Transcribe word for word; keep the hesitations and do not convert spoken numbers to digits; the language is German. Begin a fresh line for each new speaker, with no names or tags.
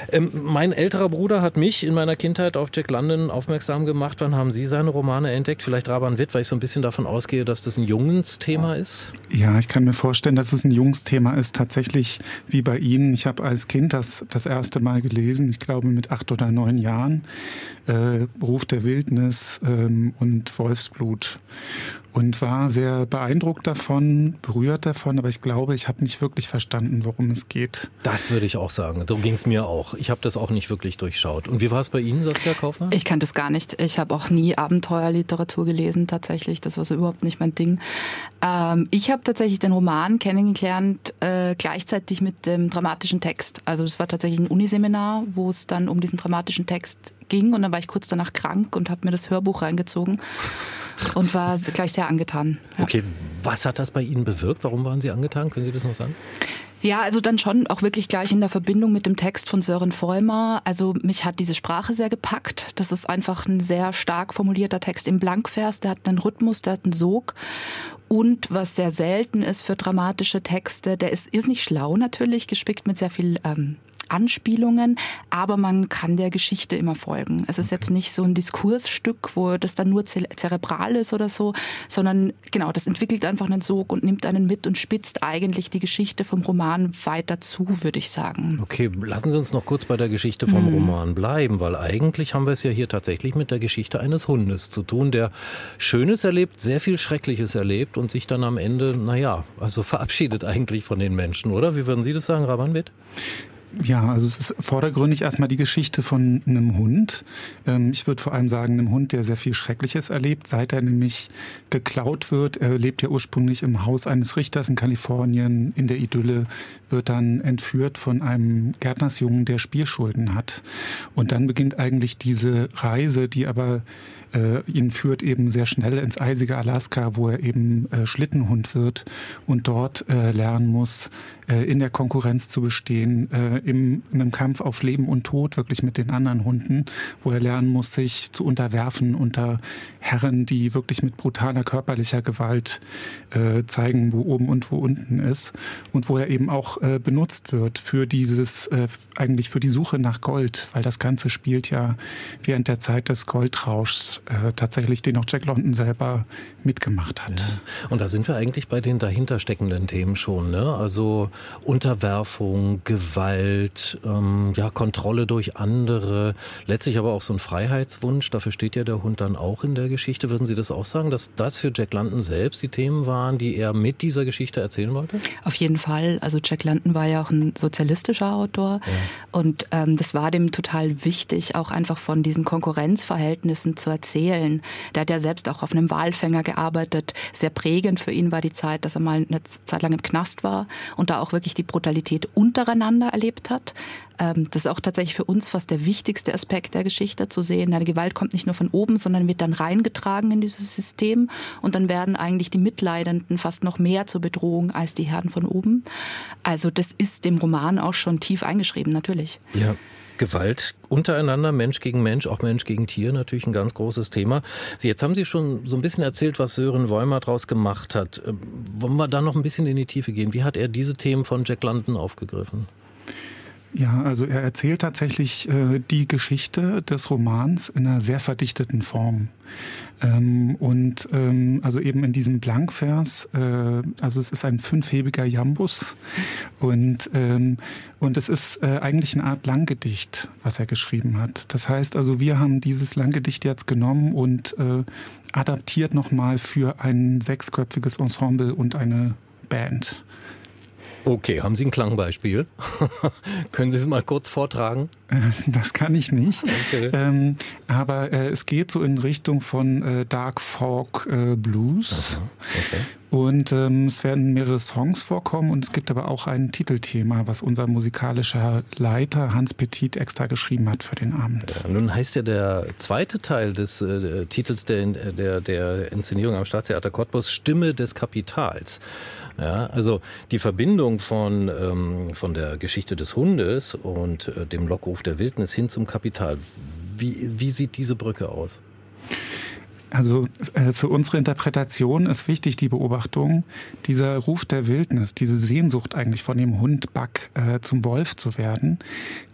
Ähm, mein älterer Bruder hat mich in meiner Kindheit auf Jack London aufmerksam gemacht. Wann haben Sie seine Romane entdeckt? Vielleicht Raban Witt, weil ich so ein bisschen davon ausgehe, dass das ein Jungsthema ist?
Ja, ich kann mir vorstellen, dass es ein Jungsthema ist. Tatsächlich wie bei Ihnen. Ich habe als Kind das das erste Mal gelesen, ich glaube mit acht oder neun Jahren. Äh, Ruf der Wildnis ähm, und Wolfsblut. Und war sehr beeindruckt davon, berührt davon, aber ich glaube, ich habe nicht wirklich verstanden, worum es geht.
Das würde ich auch sagen. So ging es mir auch. Ich habe das auch nicht wirklich durchschaut. Und wie war es bei Ihnen, Saskia Kaufmann?
Ich kannte es gar nicht. Ich habe auch nie Abenteuerliteratur gelesen, tatsächlich. Das war so überhaupt nicht mein Ding. Ähm, ich habe tatsächlich den Roman kennengelernt, äh, gleichzeitig mit dem dramatischen Text. Also das war tatsächlich ein Uniseminar, wo es dann um diesen dramatischen Text ging. Und dann war ich kurz danach krank und habe mir das Hörbuch reingezogen. Und war gleich sehr angetan. Ja.
Okay, was hat das bei Ihnen bewirkt? Warum waren Sie angetan? Können Sie das noch sagen?
Ja, also dann schon auch wirklich gleich in der Verbindung mit dem Text von Sören Vollmer. Also mich hat diese Sprache sehr gepackt. Das ist einfach ein sehr stark formulierter Text im Blankvers. Der hat einen Rhythmus, der hat einen Sog. Und was sehr selten ist für dramatische Texte, der ist irrsinnig schlau natürlich, gespickt mit sehr viel ähm, Anspielungen, aber man kann der Geschichte immer folgen. Es ist jetzt nicht so ein Diskursstück, wo das dann nur zerebral ist oder so, sondern genau, das entwickelt einfach einen Sog und nimmt einen mit und spitzt eigentlich die Geschichte vom Roman weiter zu, würde ich sagen.
Okay, lassen Sie uns noch kurz bei der Geschichte vom hm. Roman bleiben, weil eigentlich haben wir es ja hier tatsächlich mit der Geschichte eines Hundes zu tun, der Schönes erlebt, sehr viel Schreckliches erlebt und sich dann am Ende, naja, also verabschiedet eigentlich von den Menschen, oder? Wie würden Sie das sagen, Raban Witt?
Ja, also es ist vordergründig erstmal die Geschichte von einem Hund. Ich würde vor allem sagen, einem Hund, der sehr viel Schreckliches erlebt, seit er nämlich geklaut wird. Er lebt ja ursprünglich im Haus eines Richters in Kalifornien, in der Idylle, wird dann entführt von einem Gärtnersjungen, der Spielschulden hat. Und dann beginnt eigentlich diese Reise, die aber äh, ihn führt eben sehr schnell ins eisige Alaska, wo er eben äh, Schlittenhund wird und dort äh, lernen muss, äh, in der Konkurrenz zu bestehen, äh, im, in einem Kampf auf Leben und Tod wirklich mit den anderen Hunden, wo er lernen muss, sich zu unterwerfen unter Herren, die wirklich mit brutaler körperlicher Gewalt äh, zeigen, wo oben und wo unten ist und wo er eben auch äh, benutzt wird für dieses, äh, eigentlich für die Suche nach Gold, weil das Ganze spielt ja während der Zeit des Goldrauschs äh, tatsächlich, den auch Jack London selber mitgemacht hat.
Ja. Und da sind wir eigentlich bei den dahinter steckenden Themen schon, ne? Also Unterwerfung, Gewalt, ähm, ja, Kontrolle durch andere, letztlich aber auch so ein Freiheitswunsch, dafür steht ja der Hund dann auch in der Geschichte. Würden Sie das auch sagen, dass das für Jack London selbst die Themen waren, die er mit dieser Geschichte erzählen wollte?
Auf jeden Fall. Also Jack London war ja auch ein sozialistischer Autor ja. und ähm, das war dem total wichtig, auch einfach von diesen Konkurrenzverhältnissen zu erzählen. Der hat ja selbst auch auf einem Walfänger gearbeitet. Sehr prägend für ihn war die Zeit, dass er mal eine Zeit lang im Knast war und da auch wirklich die Brutalität untereinander erlebt hat. Das ist auch tatsächlich für uns fast der wichtigste Aspekt der Geschichte zu sehen. Die Gewalt kommt nicht nur von oben, sondern wird dann reingetragen in dieses System und dann werden eigentlich die Mitleidenden fast noch mehr zur Bedrohung als die Herren von oben. Also das ist dem Roman auch schon tief eingeschrieben, natürlich.
Ja. Gewalt untereinander, Mensch gegen Mensch, auch Mensch gegen Tier, natürlich ein ganz großes Thema. Sie, jetzt haben Sie schon so ein bisschen erzählt, was Sören Vollmer daraus gemacht hat. Wollen wir da noch ein bisschen in die Tiefe gehen? Wie hat er diese Themen von Jack London aufgegriffen?
Ja, also er erzählt tatsächlich äh, die Geschichte des Romans in einer sehr verdichteten Form. Ähm, und ähm, also eben in diesem Blankvers, äh, also es ist ein fünfhebiger Jambus und, ähm, und es ist äh, eigentlich eine Art Langgedicht, was er geschrieben hat. Das heißt also, wir haben dieses Langgedicht jetzt genommen und äh, adaptiert nochmal für ein sechsköpfiges Ensemble und eine Band.
Okay, haben Sie ein Klangbeispiel? Können Sie es mal kurz vortragen?
Das kann ich nicht.
Okay.
Ähm, aber äh, es geht so in Richtung von äh, Dark Folk äh, Blues.
Okay.
Und ähm, es werden mehrere Songs vorkommen und es gibt aber auch ein Titelthema, was unser musikalischer Leiter Hans Petit extra geschrieben hat für den Abend.
Ja, nun heißt ja der zweite Teil des äh, Titels der, der, der Inszenierung am Staatstheater Cottbus Stimme des Kapitals. Ja, also die Verbindung von, ähm, von der Geschichte des Hundes und äh, dem Lockruf der Wildnis hin zum Kapital. Wie, wie sieht diese Brücke aus?
Also äh, für unsere Interpretation ist wichtig die Beobachtung, dieser Ruf der Wildnis, diese Sehnsucht eigentlich von dem Hund Buck äh, zum Wolf zu werden,